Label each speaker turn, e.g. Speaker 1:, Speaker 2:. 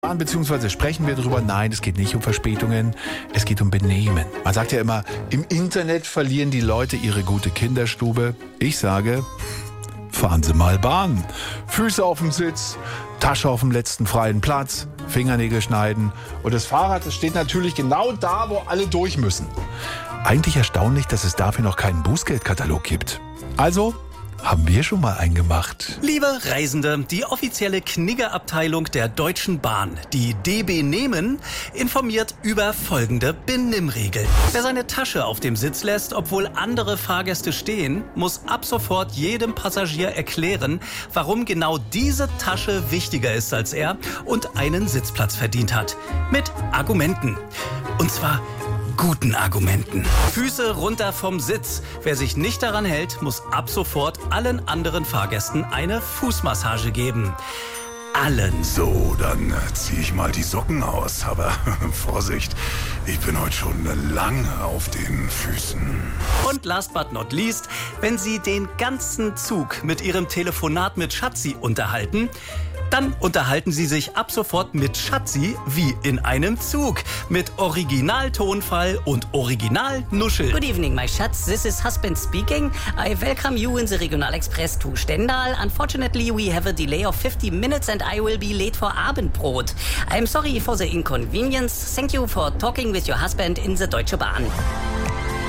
Speaker 1: Beziehungsweise sprechen wir drüber. Nein, es geht nicht um Verspätungen, es geht um Benehmen. Man sagt ja immer, im Internet verlieren die Leute ihre gute Kinderstube. Ich sage, fahren Sie mal Bahn. Füße auf dem Sitz, Tasche auf dem letzten freien Platz, Fingernägel schneiden. Und das Fahrrad, das steht natürlich genau da, wo alle durch müssen. Eigentlich erstaunlich, dass es dafür noch keinen Bußgeldkatalog gibt. Also haben wir schon mal einen gemacht.
Speaker 2: Liebe Reisende, die offizielle Knigge-Abteilung der Deutschen Bahn, die DB Nehmen, informiert über folgende Benimmregel. Wer seine Tasche auf dem Sitz lässt, obwohl andere Fahrgäste stehen, muss ab sofort jedem Passagier erklären, warum genau diese Tasche wichtiger ist als er und einen Sitzplatz verdient hat. Mit Argumenten. Und zwar guten Argumenten. Füße runter vom Sitz. Wer sich nicht daran hält, muss ab sofort allen anderen Fahrgästen eine Fußmassage geben. Allen.
Speaker 3: So, dann ziehe ich mal die Socken aus. Aber Vorsicht, ich bin heute schon lange auf den Füßen.
Speaker 2: Und last but not least, wenn Sie den ganzen Zug mit Ihrem Telefonat mit Schatzi unterhalten, dann unterhalten Sie sich ab sofort mit Schatzi wie in einem Zug. Mit Originaltonfall und Originalnuschel.
Speaker 4: Good evening, my Schatz. This is husband speaking. I welcome you in the Regional Express to Stendal. Unfortunately, we have a delay of 50 minutes and I will be late for Abendbrot. I'm sorry for the inconvenience. Thank you for talking with your husband in the Deutsche Bahn.